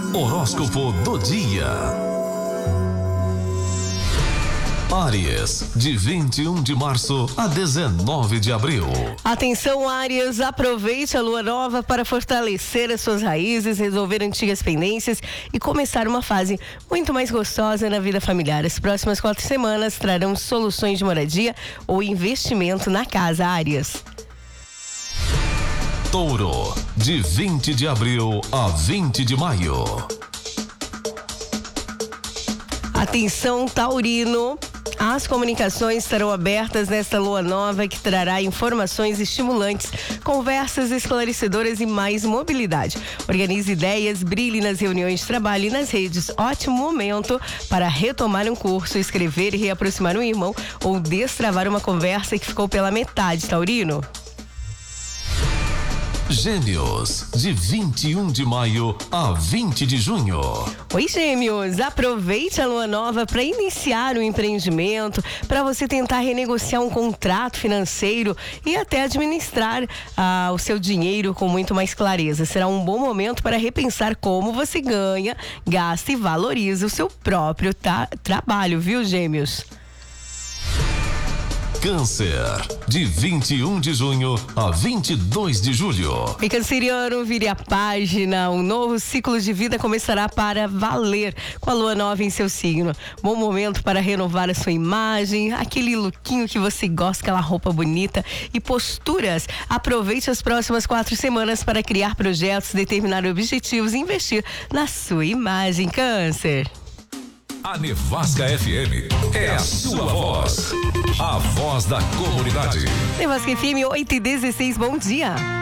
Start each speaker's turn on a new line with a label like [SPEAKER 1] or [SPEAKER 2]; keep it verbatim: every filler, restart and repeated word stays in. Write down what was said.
[SPEAKER 1] Horóscopo do dia. Áries, de vinte e um de março a dezenove de abril.
[SPEAKER 2] Atenção, Áries, aproveite a lua nova para fortalecer as suas raízes, resolver antigas pendências e começar uma fase muito mais gostosa na vida familiar. As próximas quatro semanas trarão soluções de moradia ou investimento na casa, Áries.
[SPEAKER 1] Touro, de vinte de abril a vinte de maio.
[SPEAKER 2] Atenção, Taurino. As comunicações estarão abertas nesta lua nova que trará informações estimulantes, conversas esclarecedoras e mais mobilidade. Organize ideias, brilhe nas reuniões de trabalho e nas redes. Ótimo momento para retomar um curso, escrever e reaproximar um irmão ou destravar uma conversa que ficou pela metade, Taurino.
[SPEAKER 1] Gêmeos, de vinte e um de maio a vinte de junho.
[SPEAKER 2] Oi, Gêmeos, aproveite a lua nova para iniciar um empreendimento, para você tentar renegociar um contrato financeiro e até administrar ah, o seu dinheiro com muito mais clareza. Será um bom momento para repensar como você ganha, gasta e valoriza o seu próprio ta- trabalho, viu, Gêmeos?
[SPEAKER 1] Câncer, de vinte e um de junho a vinte e dois de julho.
[SPEAKER 2] E canceriano, vire a página, um novo ciclo de vida começará para valer com a lua nova em seu signo. Bom momento para renovar a sua imagem, aquele lookinho que você gosta, aquela roupa bonita e posturas. Aproveite as próximas quatro semanas para criar projetos, determinar objetivos e investir na sua imagem, Câncer.
[SPEAKER 1] A Nevasca F M é a sua voz, a voz da comunidade.
[SPEAKER 2] Nevasca F M oito e dezesseis, bom dia.